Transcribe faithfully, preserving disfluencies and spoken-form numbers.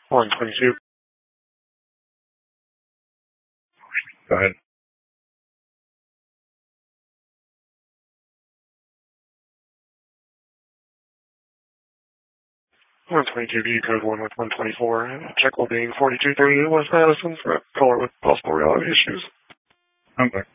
one twenty-two. Go ahead. one twenty-two B, code one with one twenty-four. Check well being forty-two thirty West Madison for a caller with possible reality issues. Okay.